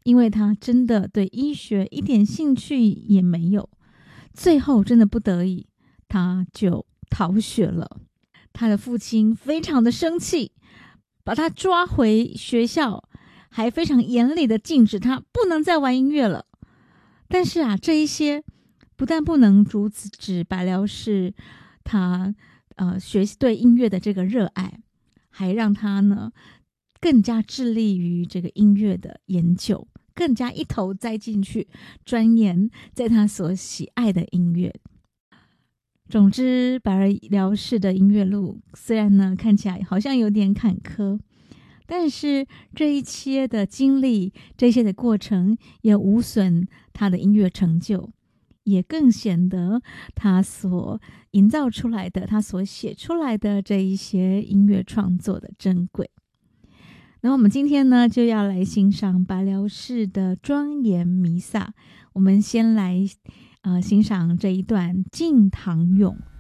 因为他真的对医学一点兴趣也没有，最后真的不得已，他就逃学了。他的父亲非常的生气，把他抓回学校，还非常严厉的禁止他不能再玩音乐了。但是啊，这一些不但不能阻止白辽士他学习对音乐的这个热爱，还让他呢更加致力于这个音乐的研究，更加一头栽进去，钻研在他所喜爱的音乐。总之，白辽士的音乐路虽然呢看起来好像有点坎坷，但是这一切的经历，这些的过程也无损他的音乐成就，也更显得他所营造出来的，他所写出来的这一些音乐创作的珍贵。那我们今天呢就要来欣赏白辽士的庄严弥撒。我们先来欣赏这一段敬堂咏。